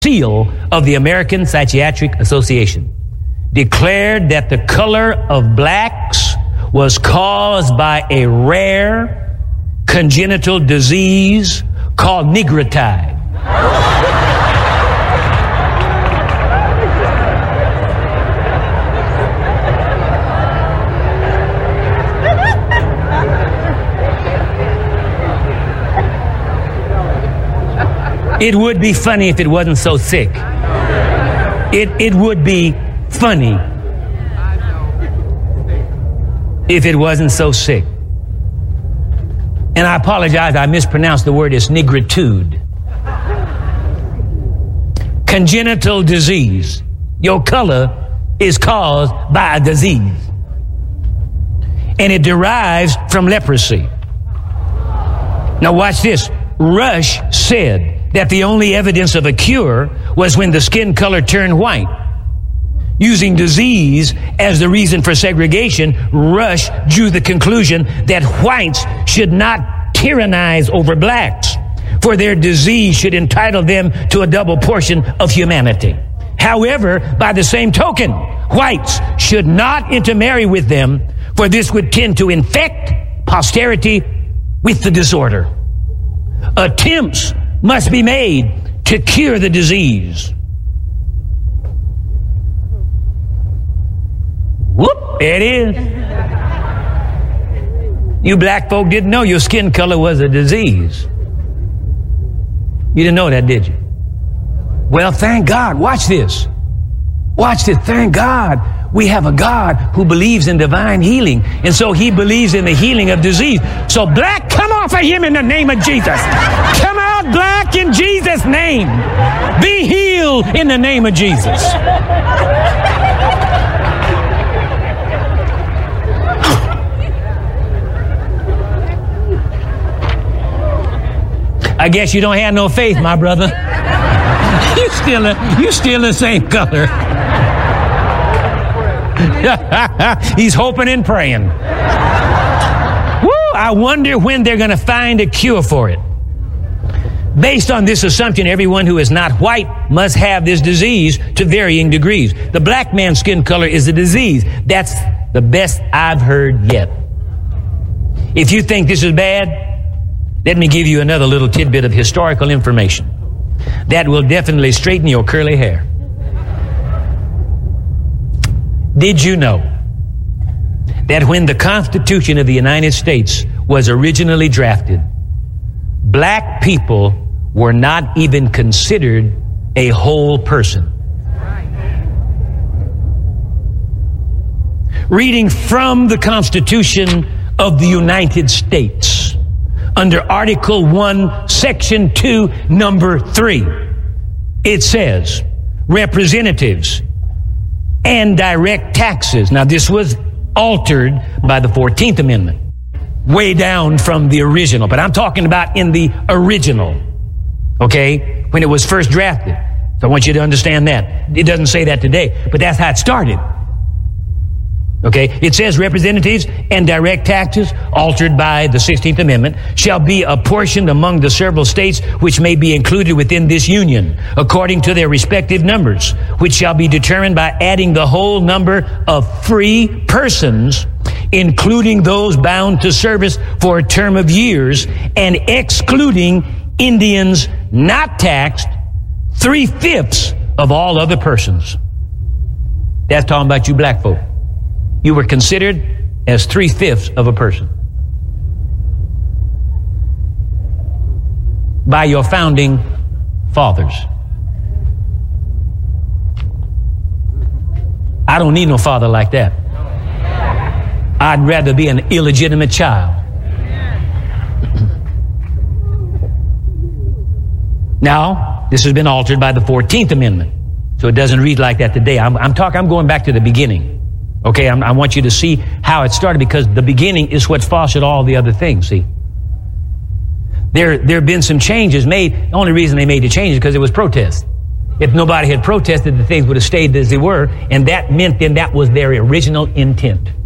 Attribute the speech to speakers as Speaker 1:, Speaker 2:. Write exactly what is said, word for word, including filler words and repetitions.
Speaker 1: seal of the American Psychiatric Association, declared that the color of blacks was caused by a rare congenital disease called nigrotide. It would be funny if it wasn't so sick. It, it would be funny if it wasn't so sick. And I apologize, I mispronounced the word. It's nigritude. Congenital disease. Your color is caused by a disease. And it derives from leprosy. Now watch this. Rush said that the only evidence of a cure was when the skin color turned white. Using disease as the reason for segregation, Rush drew the conclusion that whites should not tyrannize over blacks, for their disease should entitle them to a double portion of humanity. However, by the same token, whites should not intermarry with them, for this would tend to infect posterity with the disorder. Attempts must be made to cure the disease. Whoop, there it is. You black folk didn't know your skin color was a disease. You didn't know that, did you? Well, thank God. Watch this. Watch this. Thank God we have a God who believes in divine healing. And so he believes in the healing of disease. So black, come off of him in the name of Jesus. Come out, black, in Jesus' name. Be healed in the name of Jesus. I guess you don't have no faith, my brother. You still a, you still the same color. He's hoping and praying. Woo, I wonder when they're going to find a cure for it. Based on this assumption, everyone who is not white must have this disease to varying degrees. The black man's skin color is a disease. That's the best I've heard yet. If you think this is bad, let me give you another little tidbit of historical information that will definitely straighten your curly hair. Did you know that when the Constitution of the United States was originally drafted, black people were not even considered a whole person? Reading from the Constitution of the United States, under Article one, Section two, Number three, it says, representatives and direct taxes. Now, this was altered by the fourteenth Amendment, way down from the original, but I'm talking about in the original, okay, when it was first drafted. So I want you to understand that. It doesn't say that today, but that's how it started. Okay, it says representatives and direct taxes, altered by the sixteenth Amendment, shall be apportioned among the several states which may be included within this union, according to their respective numbers, which shall be determined by adding the whole number of free persons, including those bound to service for a term of years, and excluding Indians not taxed, three-fifths of all other persons. That's talking about you black folk. You were considered as three-fifths of a person by your founding fathers. I don't need no father like that. I'd rather be an illegitimate child. Now, this has been altered by the fourteenth Amendment, so it doesn't read like that today. I'm, I'm talking, I'm going back to the beginning. Okay, I'm, I want you to see how it started, because the beginning is what fostered all the other things, see. There, there have been some changes made. The only reason they made the changes is because it was protest. If nobody had protested, the things would have stayed as they were, and that meant then that was their original intent.